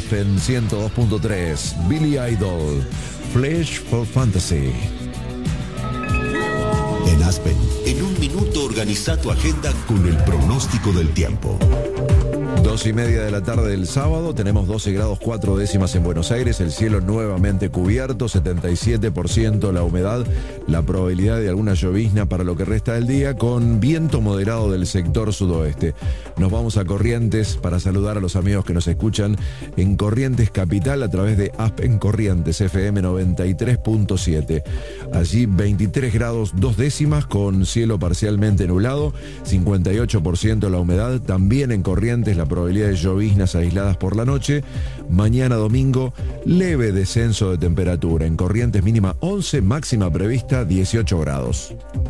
Aspen 102.3, Billy Idol, Flesh for Fantasy. En Aspen, en un minuto organiza tu agenda con el pronóstico del tiempo. 2:30 de la tarde del sábado, tenemos 12 grados 4 décimas en Buenos Aires, el cielo nuevamente cubierto, 77% la humedad, la probabilidad de alguna llovizna para lo que resta del día, con viento moderado del sector sudoeste. Nos vamos a Corrientes para saludar a los amigos que nos escuchan en Corrientes Capital a través de Aspen Corrientes FM 93.7. Allí 23 grados 2 décimas con cielo parcialmente nublado, 58% la humedad, también en Corrientes la probabilidad de lloviznas aisladas por la noche. Mañana domingo, leve descenso de temperatura. En Corrientes mínima 11, máxima prevista 18 grados.